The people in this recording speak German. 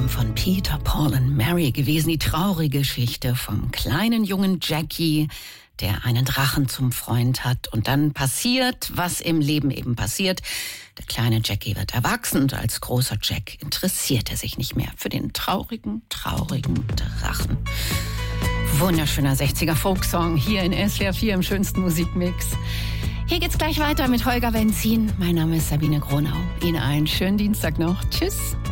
Album von Peter, Paul und Mary gewesen. Die traurige Geschichte vom kleinen jungen Jackie, der einen Drachen zum Freund hat. Und dann passiert, was im Leben eben passiert. Der kleine Jackie wird erwachsen und als großer Jack interessiert er sich nicht mehr für den traurigen Drachen. Wunderschöner 60er Folksong hier in SWR 4 im schönsten Musikmix. Hier geht's gleich weiter mit Holger Benzin. Mein Name ist Sabine Gronau. Ihnen einen schönen Dienstag noch. Tschüss.